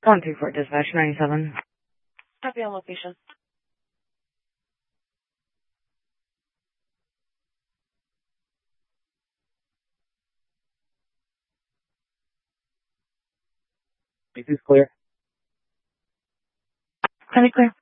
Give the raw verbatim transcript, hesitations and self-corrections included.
One three four dispatch ninety-seven. Copy on location. This is clear. Plenty clear.